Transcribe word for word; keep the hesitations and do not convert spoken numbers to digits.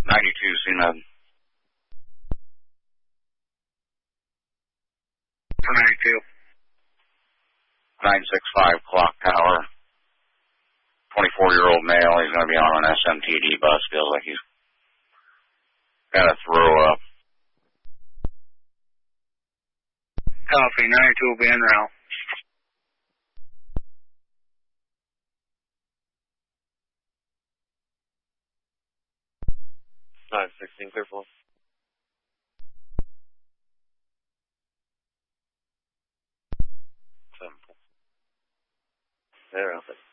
ninety-two, C N U D. For ninety-two. nine six five Clock Tower. twenty-four-year-old male. He's going to be on an S M T D bus. Feels like he's got to throw up. Copy. ninety-two will be en route. nine sixteen, clear flow. Seven. There, I'll say.